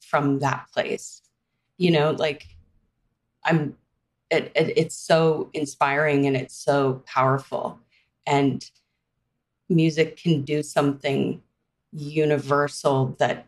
from that place. Like it's so inspiring and it's so powerful. And music can do something universal that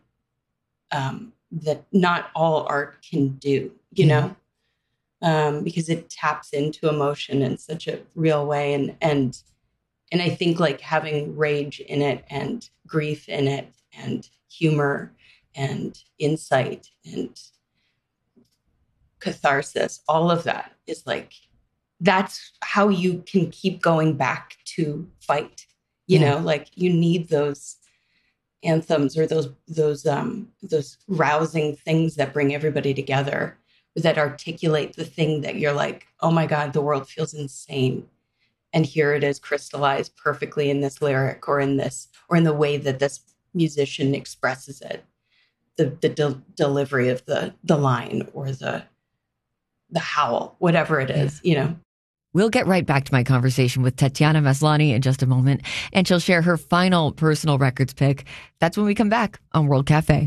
not all art can do, because it taps into emotion in such a real way. And I think like having rage in it and grief in it and humor and insight and catharsis, all of that is like, that's how you can keep going back to fight, like you need those anthems or those rousing things that bring everybody together, that articulate the thing that you're like, oh my God, the world feels insane. And here it is crystallized perfectly in this lyric or in the way that this musician expresses it, the delivery of the line or the howl, whatever it is, We'll get right back to my conversation with Tatiana Maslany in just a moment, and she'll share her final personal records pick. That's when we come back on World Cafe.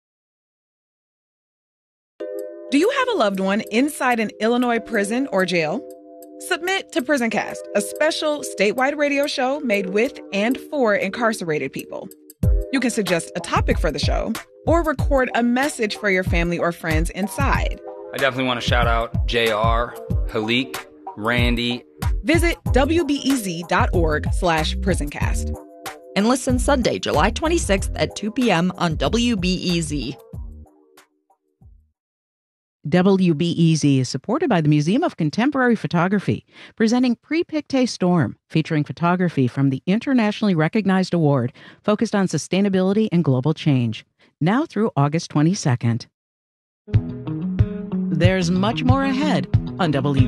Do you have a loved one inside an Illinois prison or jail? Submit to PrisonCast, a special statewide radio show made with and for incarcerated people. You can suggest a topic for the show or record a message for your family or friends inside. I definitely want to shout out JR, Halik, Randy. Visit wbez.org/prisoncast. And listen Sunday, July 26th at 2 p.m. on WBEZ. WBEZ is supported by the Museum of Contemporary Photography, presenting Pre-Pictet Storm, featuring photography from the internationally recognized award focused on sustainability and global change, now through August 22nd. There's much more ahead on WBEZ.